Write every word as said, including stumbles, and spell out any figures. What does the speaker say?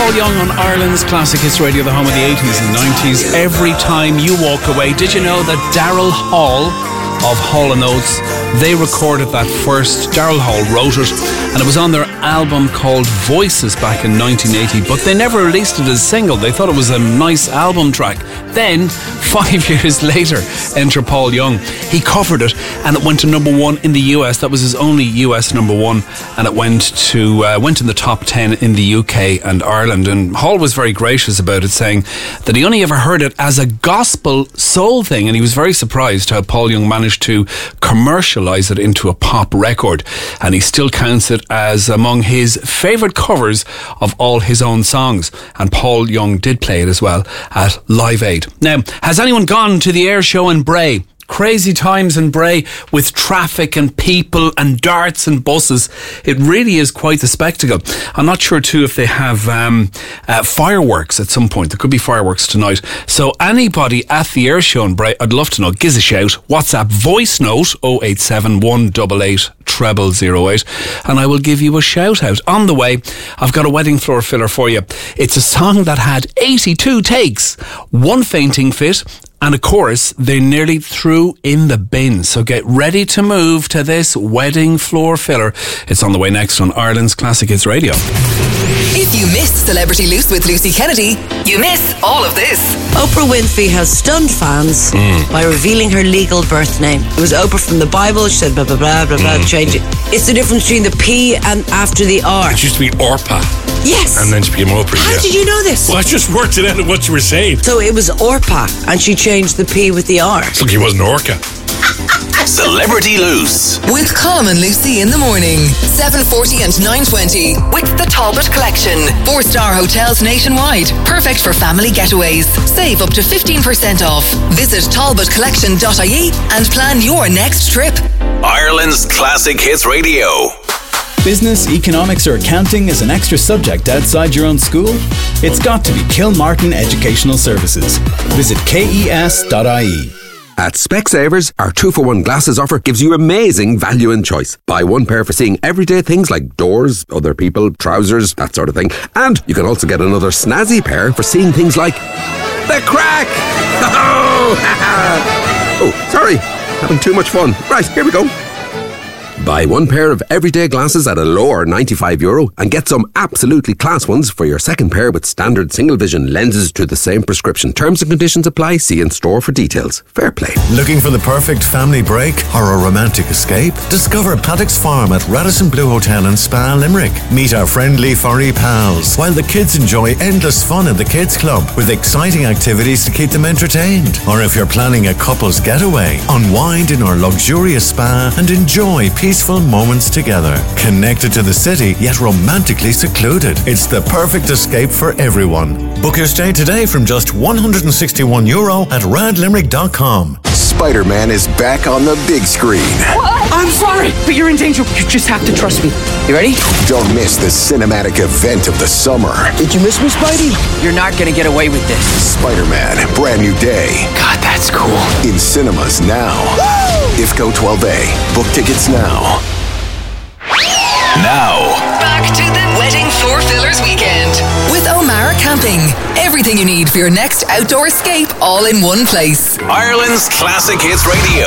Paul Young on Ireland's Classic Hits Radio, the home of the eighties and nineties. Every time you walk away. Did you know that Daryl Hall of Hall and Oates, they recorded that first? Daryl Hall wrote it, and it was on their album called Voices back in nineteen eighty, but they never released it as a single. They thought it was a nice album track. Then, five years later, enter Paul Young. He covered it, and it went to number one in the U S. That was his only U S number one, and it went to uh, went in the top ten in the U K and Ireland. And Hall was very gracious about it, saying that he only ever heard it as a gospel soul thing, and he was very surprised how Paul Young managed to commercialise it into a pop record, and he still counts it as among his favourite covers of all his own songs. And Paul Young did play it as well at Live Aid. Now, has anyone gone to the air show in Bray? Crazy times in Bray with traffic and people and darts and buses. It really is quite the spectacle. I'm not sure too if they have um, uh, fireworks at some point. There could be fireworks tonight. So anybody at the air show in Bray, I'd love to know. Give us a shout. WhatsApp voice note oh eight seven, one eight eight, treble zero eight, and I will give you a shout out. On the way, I've got a wedding floor filler for you. It's a song that had eighty-two takes, one fainting fit, and of course, they nearly threw in the bin. So get ready to move to this wedding floor filler. It's on the way next on Ireland's Classic Hits Radio. If you missed Celebrity Loose with Lucy Kennedy, you miss all of this. Oprah Winfrey has stunned fans mm. by revealing her legal birth name. It was Oprah from the Bible. She said blah, blah, blah, blah, blah, mm. change it. It's the difference between the P and after the R. It used to be Orpah. Yes. And then she became Oprah. How yeah. did you know this? Well, I just worked it out of what you were saying. So it was Orpah, and she changed the P with the R. It's like he wasn't Orca. Celebrity Loose with Colm and Lucy in the morning, seven forty and nine twenty, with the Talbot Collection. Four-star hotels nationwide, perfect for family getaways. Save up to fifteen percent off. Visit talbot collection dot I E and plan your next trip. Ireland's Classic Hits Radio. Business, economics or accounting is an extra subject outside your own school? It's got to be Kilmartin Educational Services. Visit K E S dot I E. At Specsavers, our two for one glasses offer gives you amazing value and choice. Buy one pair for seeing everyday things like doors, other people, trousers, that sort of thing. And you can also get another snazzy pair for seeing things like the crack! Oh, sorry, having too much fun. Right, here we go. Buy one pair of everyday glasses at a lower ninety-five euro and get some absolutely class ones for your second pair with standard single vision lenses to the same prescription. Terms and conditions apply. See in store for details. Fair play. Looking for the perfect family break or a romantic escape? Discover Paddock's Farm at Radisson Blue Hotel and Spa Limerick. Meet our friendly furry pals while the kids enjoy endless fun at the Kids Club with exciting activities to keep them entertained. Or if you're planning a couple's getaway, unwind in our luxurious spa and enjoy peaceful moments together. Connected to the city, yet romantically secluded. It's the perfect escape for everyone. Book your stay today from just one hundred sixty-one euro at rad limerick dot com. Spider-Man is back on the big screen. What? I'm sorry, but you're in danger. You just have to trust me. You ready? Don't miss the cinematic event of the summer. Did you miss me, Spidey? You're not gonna get away with this. Spider-Man, Brand New Day. God, that's cool. In cinemas now. Woo! I F C O twelve A. Book tickets now. Now, back to the Wedding Floor Fillers weekend with O'Mara Camping. Everything you need for your next outdoor escape, all in one place. Ireland's Classic Hits Radio.